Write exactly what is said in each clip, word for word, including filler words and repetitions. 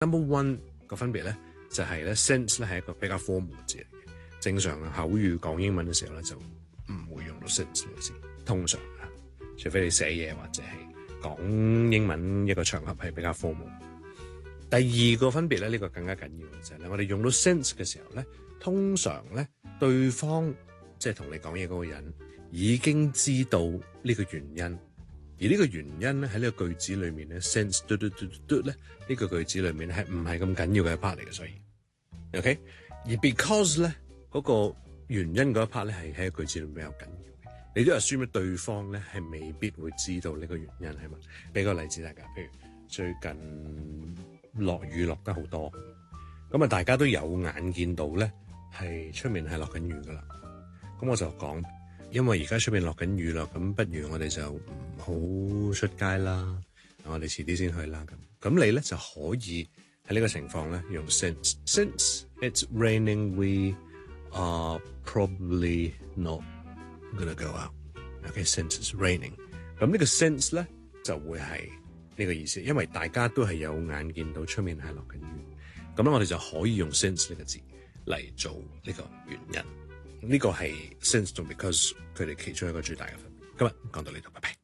Number one 個分別咧就係咧 since 咧係一個比較 formal 嘅字嚟嘅，正常口語講英文嘅時候咧就唔會用到 since 呢個字，通常啊，除非你寫嘢或者係講英文一個場合係比較 formal。第二個分別咧，呢、呢個更加緊要嘅就係咧，我哋用到 since 嘅時候咧，通常咧對方即係同你講嘢嗰個人已經知道呢個原因。而呢個原因咧喺呢個句子裏面咧 since 嘟嘟嘟嘟嘟咧呢個句子裏面咧係唔係咁緊要嘅一 part 嚟嘅，所以 OK 而 because 咧嗰個原因嗰一 part 咧係喺個句子裏面比較緊要嘅，你都係說明對方咧係未必會知道呢個原因係嘛？俾個例子大家，譬如最近落雨落得好多，咁啊大家都有眼見到咧係出面係落緊雨噶啦，咁我就講。因為而家出邊落緊雨啦，咁不如我哋就唔好出街啦，我哋遲啲先去啦。咁咁你咧就可以喺呢個情況咧用 since since it's raining we are probably not gonna go out. Okay, since it's raining. 咁呢個 since 咧就會係呢個意思，因為大家都係有眼見到出面係落緊雨，咁咧我哋就可以用 since 呢個字嚟做呢個原因。呢個係 since 同 because 佢哋其中一個最大嘅分別。今日講到呢度，拜拜。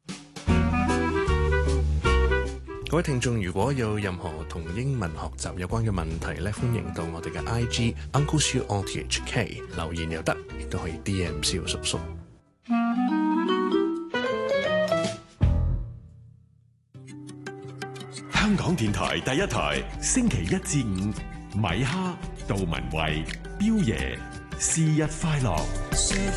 各位聽眾，如果有任何同英文學習有關嘅問題咧，歡迎到我哋嘅 I G Uncle Siu O T H K 留言又得，亦都可以 D M 蕭叔叔。 香港電台第一台，星期一至五，米哈、杜文慧、彪爺。是日快樂。